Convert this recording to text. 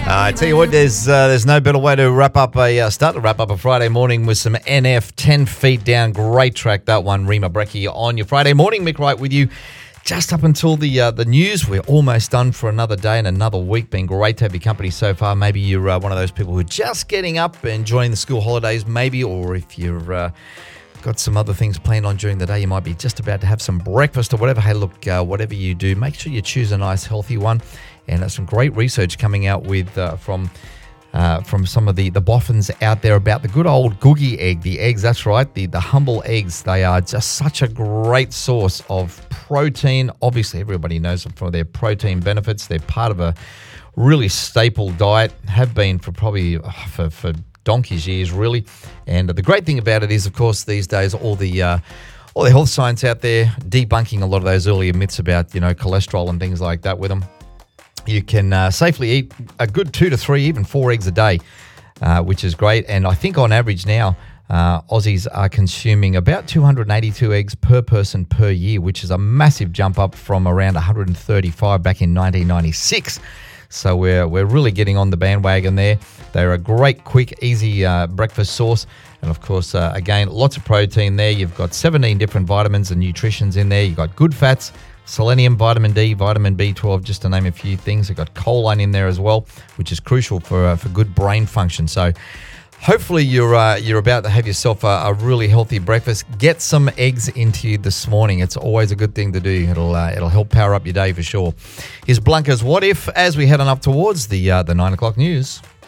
I tell you what, there's no better way to start to wrap up a Friday morning with some NF 10 feet down. Great track, that one. Rima Brecky on your Friday morning. Mick Wright with you just up until the news. We're almost done for another day and another week. Been great to have your company so far. Maybe you're one of those people who are just getting up, enjoying the school holidays maybe, or if you're got some other things planned on during the day, you might be just about to have some breakfast or whatever. Hey, look, whatever you do, make sure you choose a nice healthy one. And there's some great research coming out with from some of the boffins out there about the good old Googie egg. The eggs, that's right, the humble eggs. They are just such a great source of protein. Obviously, everybody knows them for their protein benefits. They're part of a really staple diet, have been for probably for donkey's years, really. And the great thing about it is, of course, these days, all the health science out there debunking a lot of those earlier myths about, cholesterol and things like that with them. You can safely eat a good 2 to 3, even 4 eggs a day, which is great. And I think on average now, Aussies are consuming about 282 eggs per person per year, which is a massive jump up from around 135 back in 1996. So we're really getting on the bandwagon there. They're a great, quick, easy breakfast source. And of course, again, lots of protein there. You've got 17 different vitamins and nutritions in there. You've got good fats, selenium, vitamin D, vitamin B12, just to name a few things. You've got choline in there as well, which is crucial for good brain function. So hopefully you're about to have yourself a really healthy breakfast. Get some eggs into you this morning. It's always a good thing to do. It'll help power up your day for sure. Here's Blanca's What If as we head on up towards the 9 o'clock news.